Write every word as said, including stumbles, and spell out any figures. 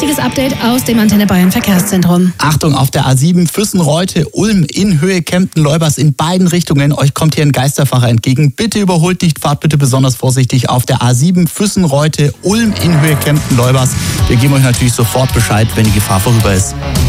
aktuelles Update aus dem Antenne Bayern Verkehrszentrum. Achtung, auf der A sieben Füssen-Reute, Ulm in Höhe Kempten-Leubers in beiden Richtungen. Euch kommt hier ein Geisterfahrer entgegen. Bitte überholt nicht, fahrt bitte besonders vorsichtig auf der A sieben Füssen-Reute, Ulm in Höhe Kempten-Leubers. Wir geben euch natürlich sofort Bescheid, wenn die Gefahr vorüber ist.